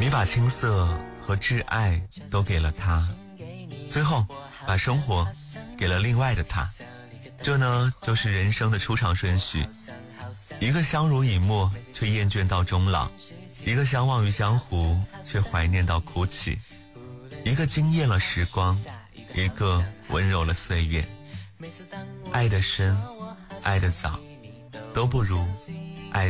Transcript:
你把青涩和挚爱都给了他，最后把生活给了另外的他。这呢，就是人生的出场顺序。一个相濡以沫却厌倦到终老，一个相忘于江湖却怀念到哭泣，一个惊艳了时光，一个温柔了岁月。爱得深，爱得早，都不如